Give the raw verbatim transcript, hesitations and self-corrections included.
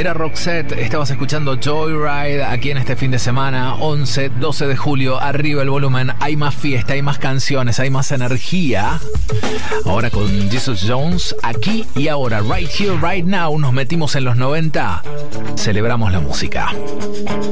Era Roxette, estabas escuchando Joyride aquí en este fin de semana, once, doce de julio, arriba el volumen, hay más fiesta, hay más canciones, hay más energía. Ahora con Jesus Jones, aquí y ahora, right here, right now, nos metimos en los noventa, celebramos la música.